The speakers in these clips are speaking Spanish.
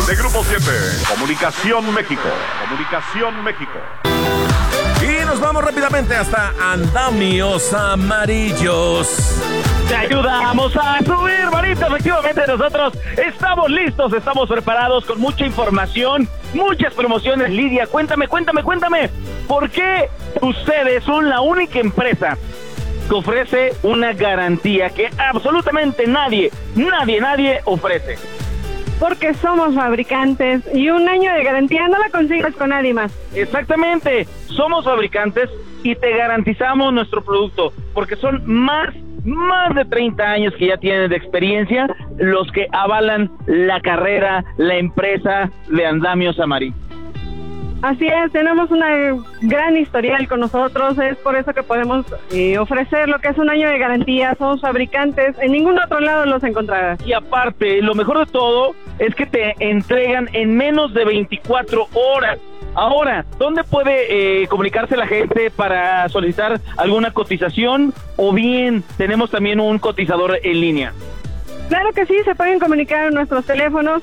de Grupo 7, Comunicación México. Comunicación México. Y nos vamos rápidamente hasta Andamios Amarillos. Te ayudamos a subir, manito. Efectivamente, nosotros estamos listos, estamos preparados con mucha información, muchas promociones. Lidia, cuéntame. ¿Por qué ustedes son la única empresa que ofrece una garantía que absolutamente nadie ofrece? Porque somos fabricantes y un año de garantía no la consigues con nadie más. Exactamente, somos fabricantes y te garantizamos nuestro producto, porque son más de 30 años que ya tienen de experiencia los que avalan la carrera, la empresa de Andamios Amarillos. Así es, tenemos una gran historial con nosotros, es por eso que podemos ofrecer lo que es un año de garantía. Somos fabricantes, en ningún otro lado los encontrarás. Y aparte, lo mejor de todo es que te entregan en menos de 24 horas. Ahora, ¿dónde puede comunicarse la gente para solicitar alguna cotización? O bien, tenemos también un cotizador en línea. Claro que sí, se pueden comunicar en nuestros teléfonos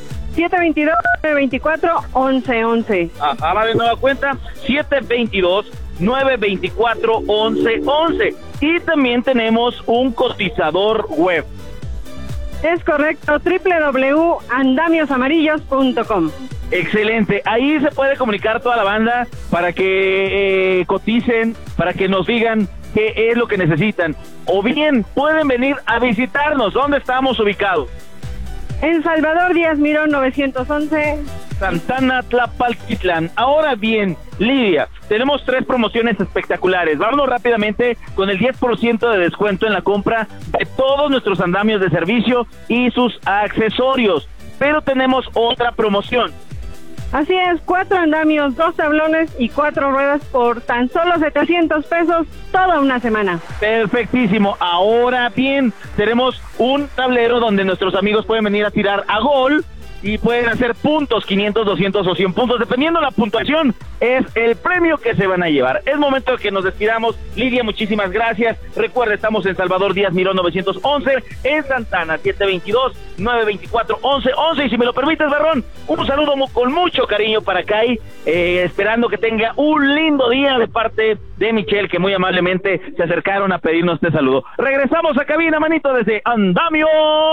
722-924-1111. Va de nueva cuenta, 722-924-1111. Y también tenemos un cotizador web. Es correcto, www.andamiosamarillos.com. Excelente, ahí se puede comunicar toda la banda para que coticen, para que nos digan qué es lo que necesitan. O bien, pueden venir a visitarnos. ¿Dónde estamos ubicados? En Salvador Díaz Mirón 911, Santana, Tlalpaltitlán. Ahora bien, Lidia, tenemos 3 promociones espectaculares. Vámonos rápidamente con el 10% de descuento en la compra de todos nuestros andamios de servicio y sus accesorios. Pero tenemos otra promoción. Así es, 4 andamios, 2 tablones y 4 ruedas por tan solo 700 pesos toda una semana. Perfectísimo. Ahora bien, tenemos un tablero donde nuestros amigos pueden venir a tirar a gol y pueden hacer puntos, 500, 200 o 100 puntos, dependiendo de la puntuación, es el premio que se van a llevar. Es momento de que nos despidamos. Lidia, muchísimas gracias. Recuerda, estamos en Salvador Díaz Mirón 911, en Santana, 722-924-1111. Y si me lo permites, Barrón, un saludo con mucho cariño para Kai, esperando que tenga un lindo día de parte de Michelle, que muy amablemente se acercaron a pedirnos este saludo. Regresamos a cabina, manito, desde Andamios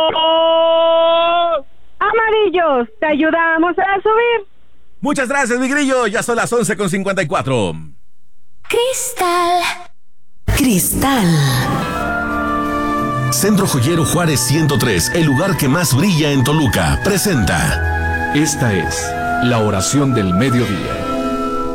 Amarillos, te ayudamos a subir. Muchas gracias, mi grillo. Ya son las 11:54. Cristal. Centro Joyero Juárez 103, el lugar que más brilla en Toluca, presenta. Esta es la oración del mediodía.